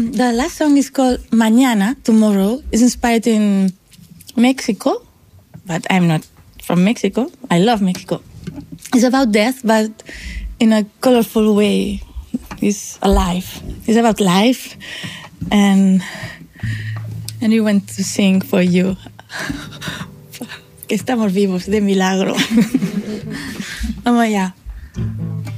The last song is called Mañana, Tomorrow. It's inspired in Mexico, but I'm not from Mexico. I love Mexico. It's about death, but in a colorful way. It's alive. It's about life. And we want to sing for you. Que estamos vivos, de milagro. Vamos allá.